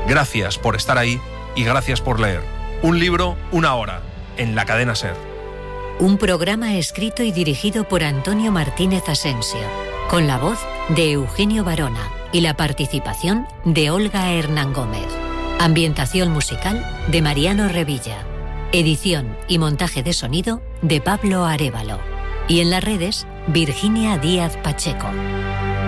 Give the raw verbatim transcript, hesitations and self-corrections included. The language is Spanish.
Gracias por estar ahí y gracias por leer. Un libro, una hora, en la cadena SER. Un programa escrito y dirigido por Antonio Martínez Asensio, con la voz de Eugenio Barona y la participación de Olga Hernán Gómez. Ambientación musical de Mariano Revilla. Edición y montaje de sonido de Pablo Arévalo. Y en las redes, Virginia Díaz Pacheco.